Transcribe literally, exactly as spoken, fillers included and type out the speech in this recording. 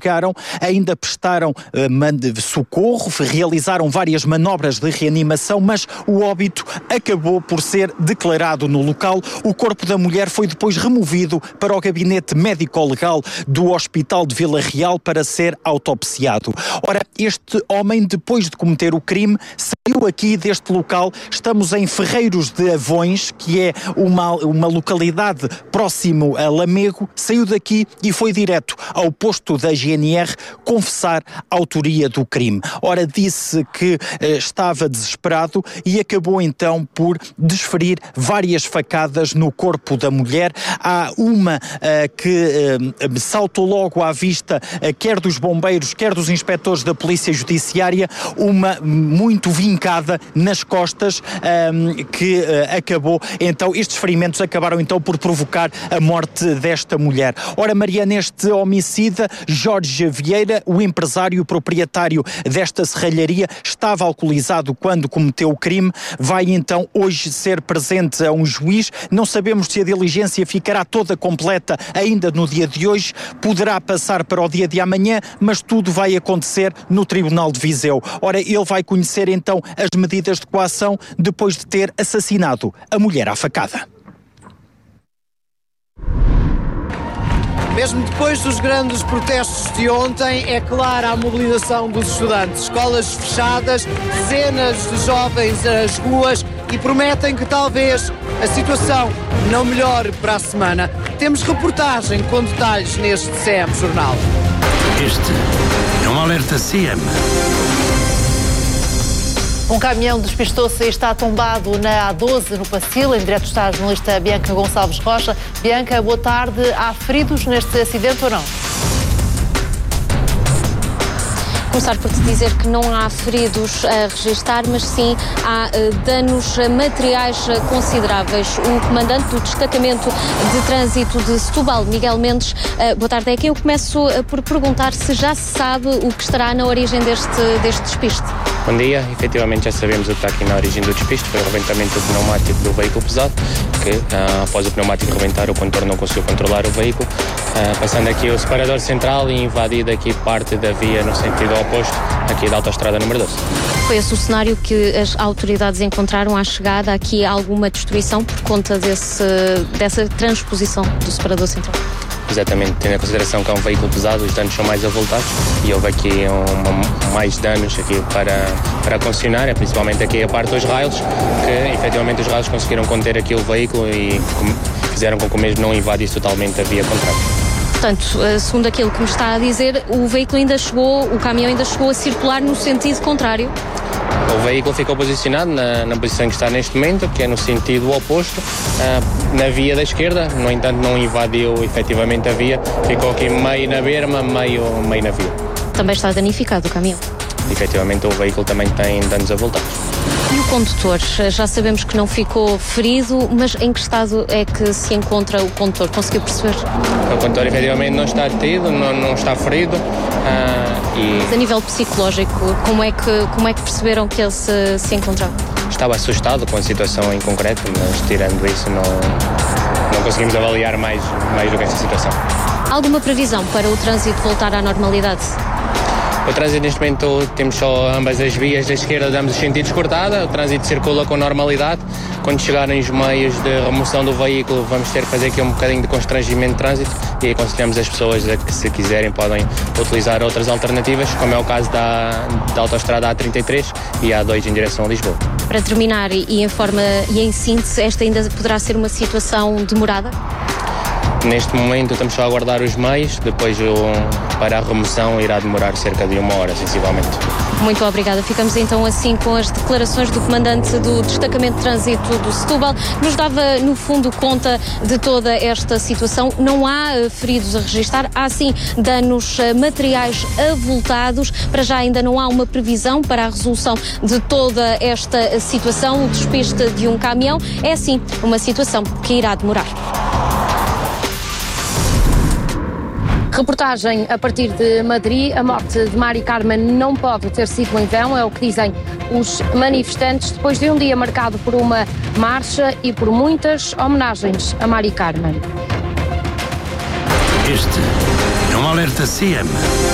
chegaram, ainda prestaram uh, socorro, realizaram várias manobras de reanimação, mas o óbito acabou por ser declarado no local. O corpo da mulher foi depois removido para o gabinete médico-legal do Hospital de Vila Real para ser autopsiado. Ora, este homem, depois de cometer o crime, saiu aqui deste local. Estamos em Ferreiros de Avões, que é uma, uma localidade próximo a Lamego. Saiu daqui e foi direto ao posto da G N R confessar a autoria do crime. Ora, disse que eh, estava desesperado e acabou então por desferir várias facadas no corpo da mulher. Há uma eh, que eh, saltou logo à vista, eh, quer dos bombeiros, quer dos inspectores da Polícia Judiciária, uma muito vincada nas costas, um, que uh, acabou, então, estes ferimentos acabaram então por provocar a morte desta mulher. Ora, Mariana, este homicida, Jorge Vieira, o empresário proprietário desta serralharia, estava alcoolizado quando cometeu o crime, vai então hoje ser presente a um juiz. Não sabemos se a diligência ficará toda completa ainda no dia de hoje, poderá passar para o dia de amanhã, mas tudo vai acontecer no Tribunal de Viseu. Ora, ele vai conhecer então as medidas de coação depois de ter assassinado a mulher à facada. Mesmo depois dos grandes protestos de ontem, é clara a mobilização dos estudantes. Escolas fechadas, dezenas de jovens nas ruas e prometem que talvez a situação não melhore para a semana. Temos reportagem com detalhes neste C M Jornal. Este é um alerta C M. Um caminhão despistou-se e está tombado na A doze, no Pacil. Em direto está a jornalista Bianca Gonçalves Rocha. Bianca, boa tarde. Há feridos neste acidente ou não? Começar por te dizer que não há feridos a registar, mas sim há uh, danos materiais uh, consideráveis. O comandante do destacamento de trânsito de Setúbal, Miguel Mendes, uh, boa tarde. É que eu começo uh, por perguntar se já se sabe o que estará na origem deste, deste despiste. Bom dia, efetivamente já sabemos o que está aqui na origem do despiste, foi o rebentamento do pneumático do veículo pesado, que uh, após o pneumático rebentar o condutor não conseguiu controlar o veículo, uh, passando aqui o separador central e invadido aqui parte da via no sentido oposto, aqui da autoestrada número doze. Foi esse o cenário que as autoridades encontraram à chegada? Aqui alguma destruição por conta desse, dessa transposição do separador central? Exatamente, tendo em consideração que é um veículo pesado, os danos são mais avultados e houve aqui uma, mais danos aqui para, para a concessionária, principalmente aqui a parte dos raios, que efetivamente os raios conseguiram conter aqui o veículo e fizeram com que o mesmo não invadisse totalmente a via contrária. Portanto, segundo aquilo que me está a dizer, o veículo ainda chegou, o caminhão ainda chegou a circular no sentido contrário? O veículo ficou posicionado na, na posição que está neste momento, que é no sentido oposto, uh, na via da esquerda, no entanto não invadiu efetivamente a via, ficou aqui meio na berma, meio, meio na via. Também está danificado o caminhão? Efetivamente o veículo também tem danos avultados. E o condutor? Já sabemos que não ficou ferido, mas em que estado é que se encontra o condutor? Conseguiu perceber? O condutor efetivamente não está detido, não, não está ferido. Uh, e... Mas a nível psicológico, como é que, como é que perceberam que ele se, se encontrava? Estava assustado com a situação em concreto, mas tirando isso não, não conseguimos avaliar mais, mais do que essa situação. Alguma previsão para o trânsito voltar à normalidade? O trânsito neste momento temos só ambas as vias da esquerda de ambos os sentidos cortada, o trânsito circula com normalidade. Quando chegarem os meios de remoção do veículo vamos ter que fazer aqui um bocadinho de constrangimento de trânsito e aconselhamos as pessoas a que, se quiserem, podem utilizar outras alternativas, como é o caso da, da autoestrada A trinta e três e A dois em direção a Lisboa. Para terminar e em forma e em síntese, esta ainda poderá ser uma situação demorada? Neste momento estamos só a aguardar os meios, depois o, para a remoção irá demorar cerca de uma hora, sensivelmente. Muito obrigada. Ficamos então assim com as declarações do comandante do destacamento de trânsito do Setúbal, que nos dava no fundo conta de toda esta situação. Não há uh, feridos a registrar, há sim danos uh, materiais avultados. Para já ainda não há uma previsão para a resolução de toda esta situação. O despiste de um caminhão é sim uma situação que irá demorar. Reportagem a partir de Madrid. A morte de Mari Carmen não pode ter sido em vão, é o que dizem os manifestantes, depois de um dia marcado por uma marcha e por muitas homenagens a Mari Carmen. Este é um alerta C M.